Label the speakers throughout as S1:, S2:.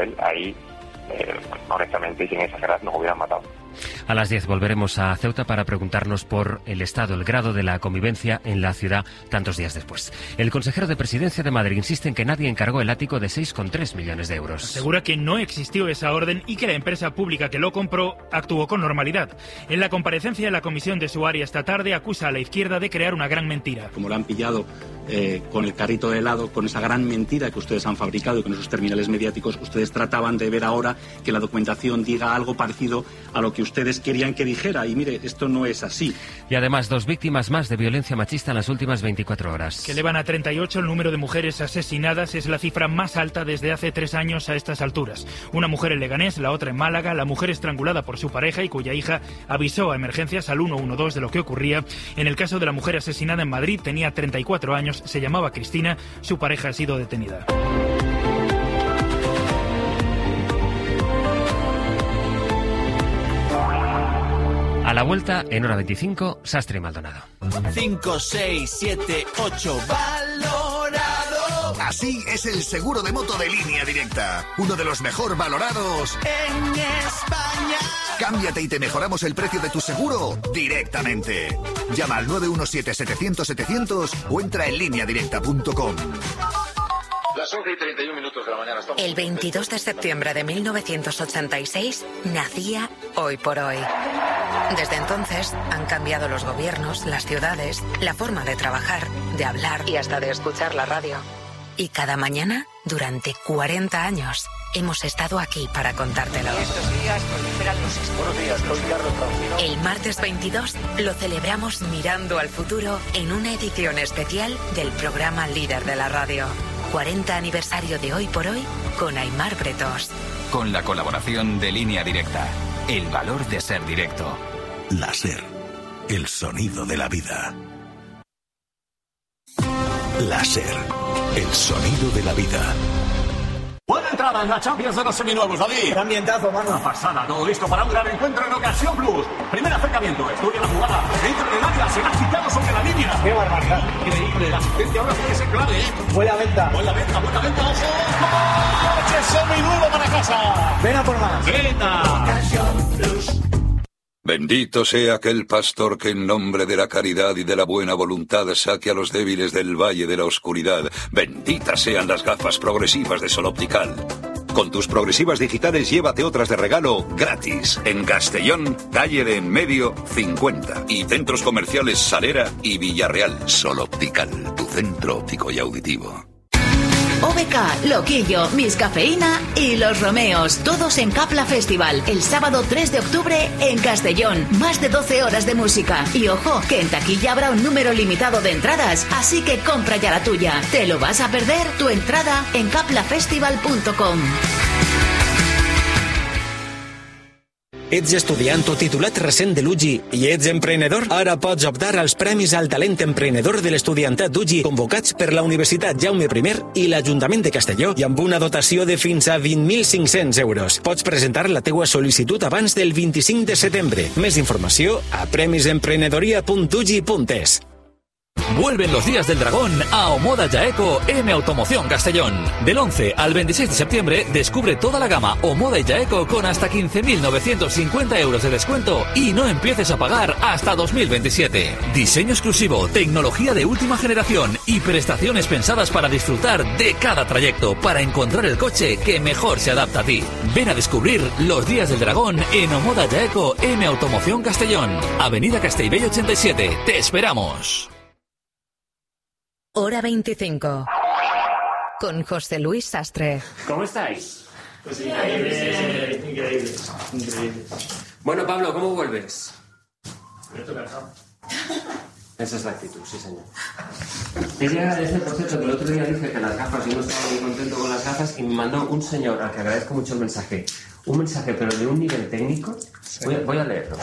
S1: él, ahí, honestamente y sin exagerar, nos hubieran matado.
S2: A las 10 volveremos a Ceuta para preguntarnos por el estado, el grado de la convivencia en la ciudad tantos días después. El consejero de Presidencia de Madrid insiste en que nadie encargó el ático de 6,3 millones de euros.
S3: Asegura que no existió esa orden y que la empresa pública que lo compró actuó con normalidad. En la comparecencia en la comisión de su área esta tarde acusa a la izquierda de crear una gran mentira.
S4: Como lo han pillado con el carrito de helado, con esa gran mentira que ustedes han fabricado y con esos terminales mediáticos, ustedes trataban de ver ahora que la documentación diga algo parecido a lo que ustedes querían que dijera, y mire, esto no es así.
S2: Y además 2 víctimas más de violencia machista en las últimas 24 horas.
S3: Que elevan a 38 el número de mujeres asesinadas, es la cifra más alta desde hace 3 años a estas alturas. Una mujer en Leganés, la otra en Málaga, la mujer estrangulada por su pareja y cuya hija avisó a emergencias al 112 de lo que ocurría. En el caso de la mujer asesinada en Madrid, tenía 34 años, se llamaba Cristina, su pareja ha sido detenida.
S2: A la vuelta, en hora 25, Sastre y Maldonado.
S5: 5, 6, 7, 8, valorado.
S6: Así es el seguro de moto de Línea Directa. Uno de los mejor valorados
S5: en España.
S6: Cámbiate y te mejoramos el precio de tu seguro directamente. Llama al 917-700-700 o entra en lineadirecta.com.
S7: Las 11:31 de la mañana.
S8: El 22 de septiembre de 1986 nacía Hoy por Hoy. Desde entonces han cambiado los gobiernos, las ciudades, la forma de trabajar, de hablar y hasta de escuchar la radio. Y cada mañana, durante 40 años, hemos estado aquí para contártelo.
S9: Estos días proliferan los...
S7: Buenos días, soy Carlos Francino.
S8: El martes 22 lo celebramos mirando al futuro en una edición especial del programa líder de la radio. 40 aniversario de Hoy por Hoy con Aimar Bretos.
S10: Con la colaboración de Línea Directa. El valor de ser directo.
S6: La SER. El sonido de la vida. La SER. El sonido de la vida.
S11: Buena entrada en la Champions de los seminuevos, David.
S12: ¡Qué ambientazo, mano!
S11: Una pasada, todo listo para un gran encuentro en Ocasión Plus. Primer acercamiento, estudia la jugada. Dentro del área, se ha quitado sobre la línea.
S12: ¡Qué barbaridad!
S11: Increíble, la asistencia ahora puede ser clave, ¿eh?
S12: Buena venta.
S11: Buena venta, ojo. ¡Coche seminuevo para casa!
S12: ¡Ven a por más!
S11: ¡Grita!
S12: Ocasión Plus.
S13: Bendito sea aquel pastor que en nombre de la caridad y de la buena voluntad saque a los débiles del valle de la oscuridad. Benditas sean las gafas progresivas de Sol Optical. Con tus progresivas digitales llévate otras de regalo gratis. En Castellón, calle de Enmedio 50. Y centros comerciales Salera y Villarreal. Sol Optical, tu centro óptico y auditivo.
S14: OBK, Loquillo, Miss Cafeína y Los Romeos, todos en Capla Festival, el sábado 3 de octubre en Castellón. Más de 12 horas de música. Y ojo, que en taquilla habrá un número limitado de entradas, así que compra ya la tuya. ¿Te lo vas a perder? Tu entrada en caplafestival.com.
S15: Ets estudiant o titulat recent de l'UGI i ets emprenedor? Ara pots optar als Premis al Talent Emprenedor de l'Estudiantat d'UGI convocats per la Universitat Jaume I i l'Ajuntament de Castelló i amb una dotació de fins a 20.500 euros. Pots presentar la teua sol·licitud abans del 25 de setembre. Més informació a premisemprenedoria.ugi.es.
S16: Vuelven los días del dragón a Omoda Yaeco M Automoción Castellón. Del 11 al 26 de septiembre descubre toda la gama Omoda y Yaeco con hasta 15.950 euros de descuento y no empieces a pagar hasta 2027. Diseño exclusivo, tecnología de última generación y prestaciones pensadas para disfrutar de cada trayecto para encontrar el coche que mejor se adapta a ti. Ven a descubrir los días del dragón en Omoda Yaeco M Automoción Castellón. Avenida Castellbell 87. Te esperamos.
S8: Hora 25. Con José Luis Sastre.
S17: ¿Cómo estáis?
S18: Pues increíble.
S17: Bueno, Pablo, ¿cómo vuelves?
S18: Estoy cansado.
S17: Esa es la actitud, sí, señor. Ella es por cierto, que el otro día dije que las gafas, yo no estaba muy contento con las gafas y me mandó un señor al que agradezco mucho el mensaje. Un mensaje, pero de un nivel técnico. Sí. Voy a leerlo.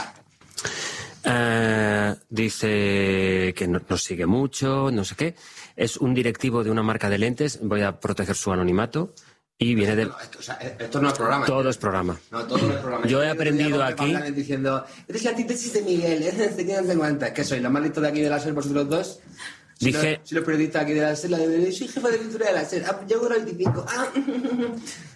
S2: Dice que nos sigue mucho, no sé qué. Es un directivo de una marca de lentes. Voy a proteger su anonimato. Y viene de...
S17: Esto no es programa.
S2: Todo es programa.
S17: No, todo no es programa.
S2: Yo he aprendido aquí...
S17: Diciendo, eres la antítesis de Miguel, ¿qué soy? ¿La más lista de aquí de la SER vosotros dos?
S2: Dije...
S17: Si los periodistas aquí de la SER, soy jefa de pintura de la SER. Llevo 25.